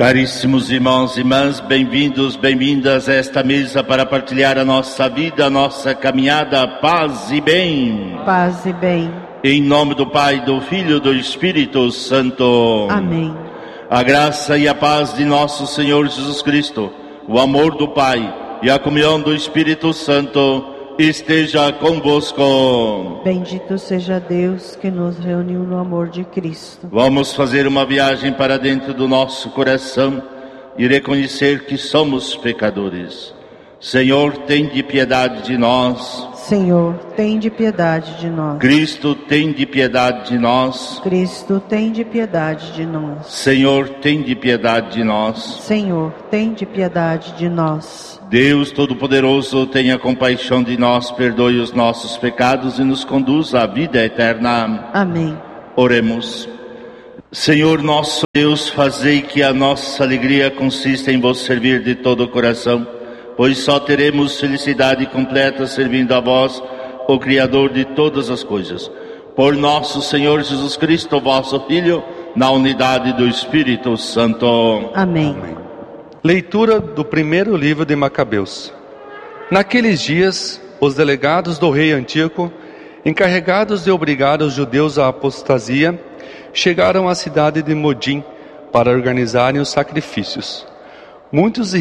Caríssimos irmãos e irmãs, bem-vindos, bem-vindas a esta mesa para partilhar a nossa vida, a nossa caminhada, paz e bem. Paz e bem. Em nome do Pai, do Filho e do Espírito Santo. Amém. A graça e a paz de nosso Senhor Jesus Cristo, o amor do Pai e a comunhão do Espírito Santo esteja convosco. Bendito seja Deus que nos reuniu no amor de Cristo. Vamos fazer uma viagem para dentro do nosso coração e reconhecer que somos pecadores. Senhor, tende piedade de nós. Senhor, tende piedade de nós. Cristo, tende piedade de nós. Cristo, tende piedade de nós. Senhor, tende piedade de nós. Senhor, tende piedade de nós. Deus Todo-Poderoso, tenha compaixão de nós, perdoe os nossos pecados e nos conduza à vida eterna. Amém. Oremos. Senhor nosso Deus, fazei que a nossa alegria consista em vos servir de todo o coração, pois só teremos felicidade completa servindo a vós, o Criador de todas as coisas. Por nosso Senhor Jesus Cristo, vosso Filho, na unidade do Espírito Santo. Amém. Leitura do primeiro livro de Macabeus. Naqueles dias, os delegados do rei Antíoco, encarregados de obrigar os judeus à apostasia, chegaram à cidade de Modim para organizarem os sacrifícios. Muitos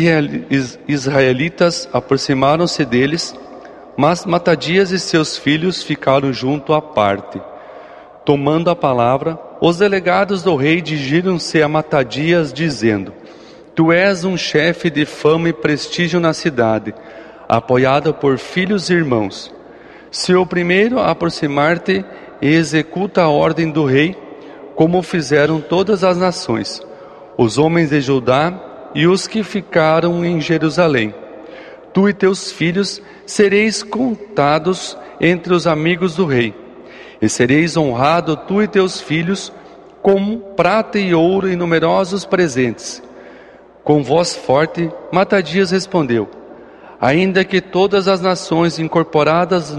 israelitas aproximaram-se deles, mas Matadias e seus filhos ficaram junto à parte. Tomando a palavra, os delegados do rei dirigiram-se a Matadias, dizendo: Tu és um chefe de fama e prestígio na cidade, apoiado por filhos e irmãos. Se o primeiro aproximar-te e executa a ordem do rei, como fizeram todas as nações, os homens de Judá e os que ficaram em Jerusalém. Tu e teus filhos sereis contados entre os amigos do rei, e sereis honrado tu e teus filhos com prata e ouro e numerosos presentes. Com voz forte, Matadias respondeu: Ainda que todas as nações incorporadas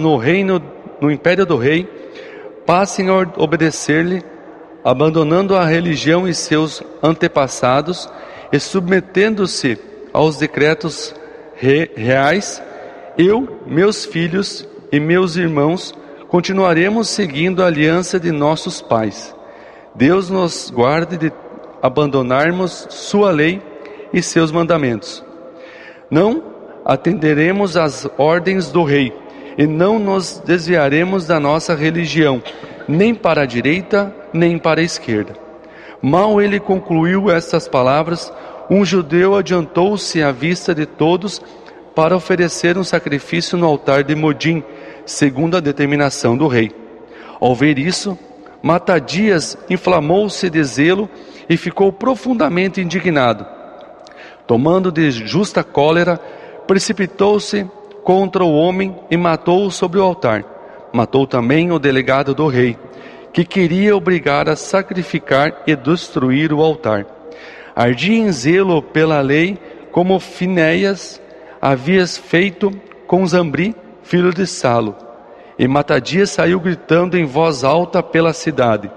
no império do rei passem a obedecer-lhe, abandonando a religião e seus antepassados e submetendo-se aos decretos reais, eu, meus filhos e meus irmãos continuaremos seguindo a aliança de nossos pais. Deus nos guarde de abandonarmos sua lei e seus mandamentos. Não atenderemos às ordens do rei e não nos desviaremos da nossa religião, nem para a direita, nem para a esquerda. Mal ele concluiu estas palavras, um judeu adiantou-se à vista de todos para oferecer um sacrifício no altar de Modim, segundo a determinação do rei. Ao ver isso, Matadias inflamou-se de zelo e ficou profundamente indignado. Tomando de justa cólera, precipitou-se contra o homem e matou-o sobre o altar. Matou também o delegado do rei, que queria obrigar a sacrificar e destruir o altar. Ardia em zelo pela lei, como Finéias havia feito com Zambri, filho de Salo. E Matadias saiu gritando em voz alta pela cidade: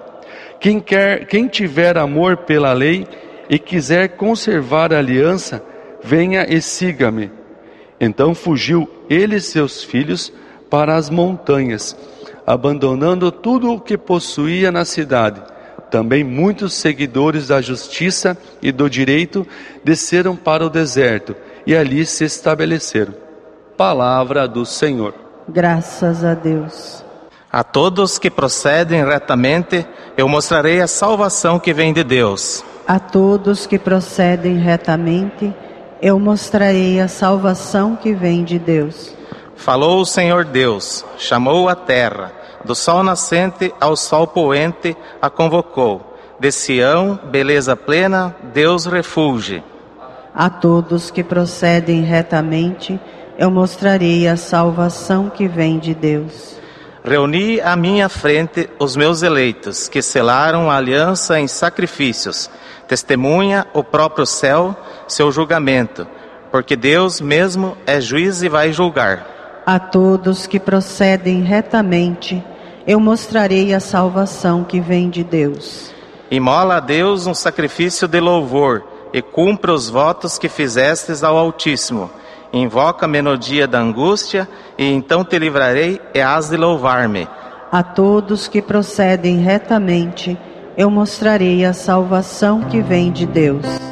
Quem tiver amor pela lei e quiser conservar a aliança, venha e siga-me. Então fugiu ele e seus filhos para as montanhas, abandonando tudo o que possuía na cidade. Também muitos seguidores da justiça e do direito desceram para o deserto e ali se estabeleceram. Palavra do Senhor. Graças a Deus. A todos que procedem retamente, eu mostrarei a salvação que vem de Deus. A todos que procedem retamente, eu mostrarei a salvação que vem de Deus. Falou o Senhor Deus, chamou a terra, do sol nascente ao sol poente a convocou. De Sião, beleza plena, Deus refulge. A todos que procedem retamente, eu mostrarei a salvação que vem de Deus. Reuni à minha frente os meus eleitos, que selaram a aliança em sacrifícios. Testemunha o próprio céu seu julgamento, porque Deus mesmo é juiz e vai julgar. A todos que procedem retamente, eu mostrarei a salvação que vem de Deus. Imola a Deus um sacrifício de louvor, e cumpra os votos que fizestes ao Altíssimo. Invoca-me no dia da angústia, e então te livrarei e hás de louvar-me. A todos que procedem retamente, eu mostrarei a salvação que vem de Deus.